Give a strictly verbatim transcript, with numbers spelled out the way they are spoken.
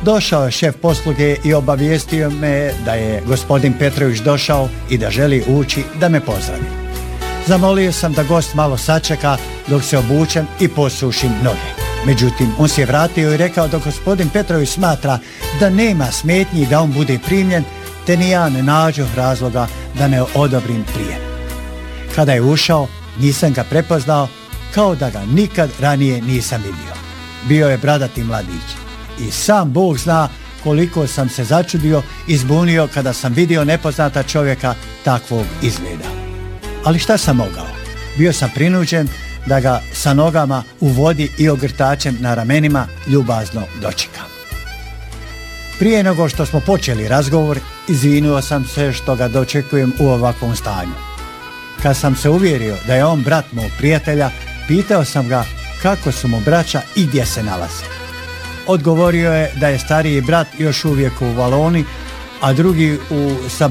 Došao je šef posluge i obavijestio me da je gospodin Petrović došao i da želi ući da me pozdravi. Zamolio sam da gost malo sačeka dok se obučem i posušim noge. Međutim, on se je vratio i rekao da gospodin Petrović smatra da nema smetnji da on bude primljen, te ni ja ne nađoh razloga da ne odobrim prijem. Kada je ušao, nisam ga prepoznao, kao da ga nikad ranije nisam vidio. Bio je bradati mladić i sam Bog zna koliko sam se začudio i zbunio kada sam vidio nepoznata čovjeka takvog izgleda. Ali šta sam mogao? Bio sam prinuđen da ga sa nogama u vodi i ogrtačem na ramenima ljubazno dočekam. Prije nego što smo počeli razgovor, izvinuo sam se što ga dočekujem u ovakvom stanju. Kad sam se uvjerio da je on brat mog prijatelja, pitao sam ga kako su mu braća i gdje se nalaze. Odgovorio je da je stariji brat još uvijek u Valoni, a drugi u Sablju